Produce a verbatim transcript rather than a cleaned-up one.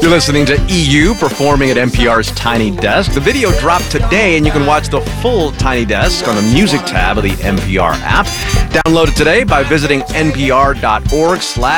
You're listening to E U performing at N P R's Tiny Desk. The video dropped today, and you can watch the full Tiny Desk on the Music tab of the N P R app. Download it today by visiting npr.org slash